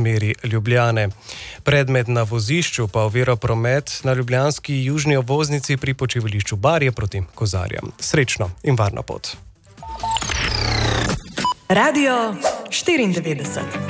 smeri Ljubljane. Predmet na vozišču pa ovira promet na ljubljanski južni obvoznici pri počivališču Barje proti Kozarjam. Srečno in varno pot. Radio 94.